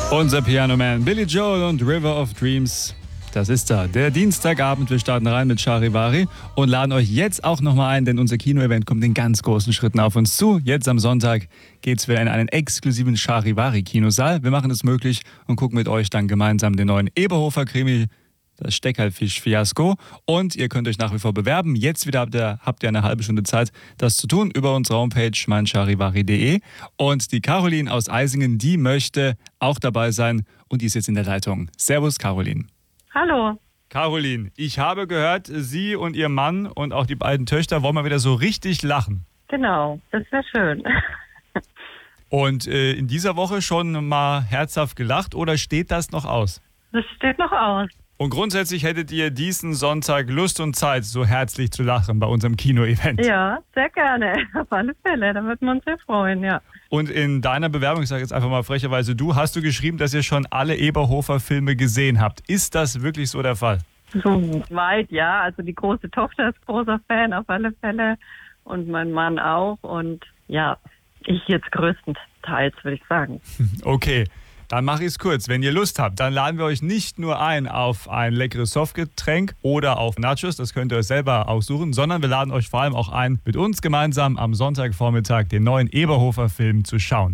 Unser Pianoman Billy Joel und River of Dreams. Das ist da, der Dienstagabend. Wir starten rein mit Charivari und laden euch jetzt auch nochmal ein, denn unser Kino-Event kommt in ganz großen Schritten auf uns zu. Jetzt am Sonntag geht's wieder in einen exklusiven Charivari-Kinosaal. Wir machen es möglich und gucken mit euch dann gemeinsam den neuen Eberhofer-Krimi, das Steckerlfisch-Fiasko. Und ihr könnt euch nach wie vor bewerben. Jetzt wieder habt ihr eine halbe Stunde Zeit, das zu tun über unsere Homepage meincharivari.de. Und die Caroline aus Eisingen, die möchte auch dabei sein und die ist jetzt in der Leitung. Servus, Caroline. Hallo. Caroline, ich habe gehört, Sie und Ihr Mann und auch die beiden Töchter wollen mal wieder so richtig lachen. Genau, das wäre schön. Und in dieser Woche schon mal herzhaft gelacht oder steht das noch aus? Das steht noch aus. Und grundsätzlich hättet ihr diesen Sonntag Lust und Zeit, so herzlich zu lachen bei unserem Kino-Event. Ja, sehr gerne. Auf alle Fälle, da würden wir uns sehr freuen, ja. Und in deiner Bewerbung, ich sage jetzt einfach mal frecherweise hast du geschrieben, dass ihr schon alle Eberhofer-Filme gesehen habt. Ist das wirklich so der Fall? So weit, ja. Also die große Tochter ist großer Fan, auf alle Fälle. Und mein Mann auch. Und ja, ich jetzt größtenteils, würde ich sagen. Okay. Dann mache ich es kurz. Wenn ihr Lust habt, dann laden wir euch nicht nur ein auf ein leckeres Softgetränk oder auf Nachos, das könnt ihr euch selber aussuchen, sondern wir laden euch vor allem auch ein, mit uns gemeinsam am Sonntagvormittag den neuen Eberhofer-Film zu schauen.